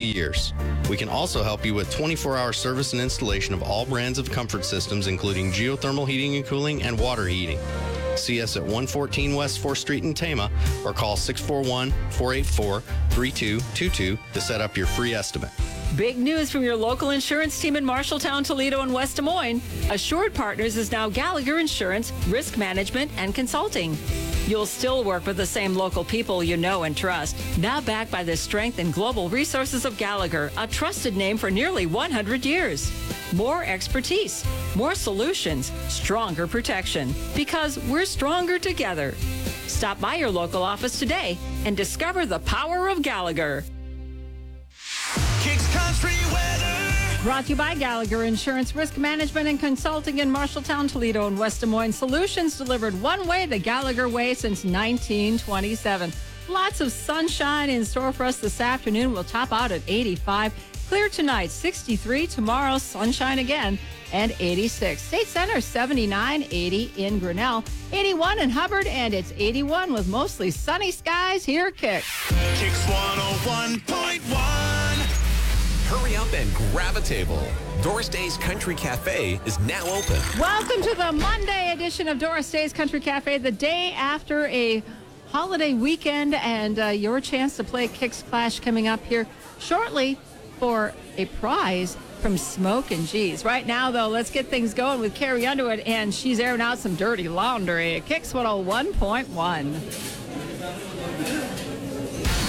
years. We can also help you with 24-hour service and installation of all brands of comfort systems, including geothermal heating and cooling and water heating. See us at 114 West 4th Street in Tama or call 641-484-3222 to set up your free estimate. Big news from your local insurance team in Marshalltown, Toledo, and West Des Moines. Assured Partners is now Gallagher Insurance, Risk Management, and Consulting. You'll still work with the same local people you know and trust. Now backed by the strength and global resources of Gallagher, a trusted name for nearly 100 years. More expertise, more solutions, stronger protection. Because we're stronger together. Stop by your local office today and discover the power of Gallagher. Kicks Country Weather. Brought to you by Gallagher Insurance, Risk Management, and Consulting in Marshalltown, Toledo, and West Des Moines. Solutions delivered one way, the Gallagher way, since 1927. Lots of sunshine in store for us this afternoon. We'll top out at 85. Clear tonight, 63. Tomorrow, sunshine again, and 86. State Center, 79. 80 in Grinnell. 81 in Hubbard, and it's 81 with mostly sunny skies. Here, Kicks. Kicks 101.1. Hurry up and grab a table. Doris Day's Country Cafe is now open. Welcome to the Monday edition of Doris Day's Country Cafe, the day after a holiday weekend, and your chance to play Kicks Clash coming up here shortly for a prize from Smoke and G's. Right now, though, let's get things going with Carrie Underwood, and she's airing out some dirty laundry. Kicks 101.1.